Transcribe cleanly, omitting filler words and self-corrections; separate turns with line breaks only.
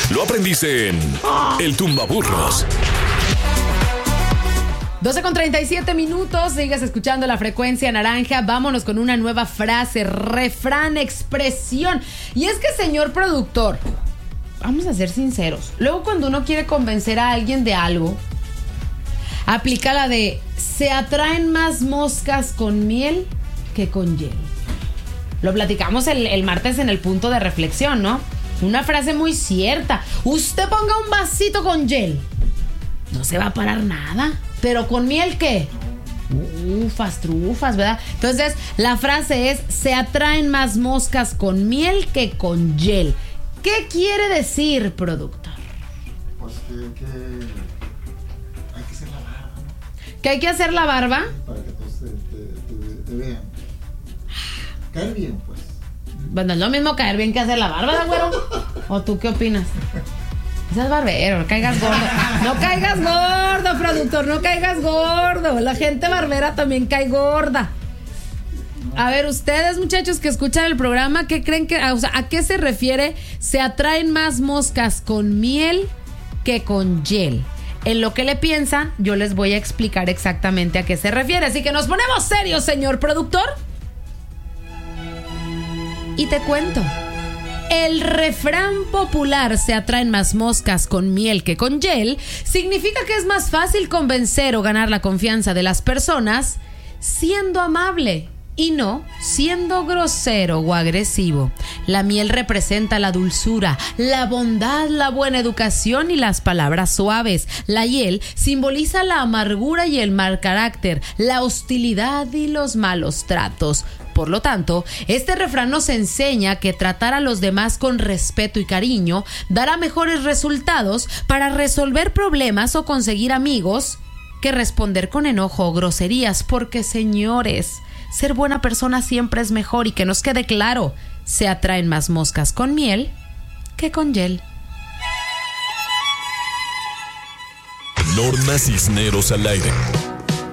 Lo aprendiste en El Tumbaburros.
12:37. Sigues escuchando la frecuencia naranja. Vámonos con una nueva frase, refrán, expresión. Y es que, señor productor, vamos a ser sinceros. Luego, cuando uno quiere convencer a alguien de algo, aplica la de: se atraen más moscas con miel que con hiel. Lo platicamos el martes en el punto de reflexión, ¿no? Una frase muy cierta. Usted ponga un vasito con hiel, no se va a parar nada. Pero con miel, ¿qué? Trufas, ¿verdad? Entonces, la frase es: se atraen más moscas con miel que con hiel. ¿Qué quiere decir, productor?
Pues que hay que hacer la barba, ¿no?
¿Que hay que hacer la barba?
Para que todos te vean. Caer bien, pues.
Bueno, es lo mismo caer bien que hacer la barba, ¿de güero? ¿O tú qué opinas? Ese es barbero, no caigas gordo. No caigas gordo, productor, no caigas gordo. La gente barbera también cae gorda. A ver, ustedes, muchachos que escuchan el programa, ¿qué creen que, o sea, a qué se refiere? Se atraen más moscas con miel que con hiel. En lo que le piensan, yo les voy a explicar exactamente a qué se refiere. Así que nos ponemos serios, señor productor. Y te cuento. El refrán popular "se atraen más moscas con miel que con hiel" significa que es más fácil convencer o ganar la confianza de las personas siendo amable y no siendo grosero o agresivo. La miel representa la dulzura, la bondad, la buena educación y las palabras suaves. La hiel simboliza la amargura y el mal carácter, la hostilidad y los malos tratos. Por lo tanto, este refrán nos enseña que tratar a los demás con respeto y cariño dará mejores resultados para resolver problemas o conseguir amigos que responder con enojo o groserías, porque, señores, ser buena persona siempre es mejor. Y que nos quede claro, se atraen más moscas con miel que con hiel.
Norma Cisneros al aire.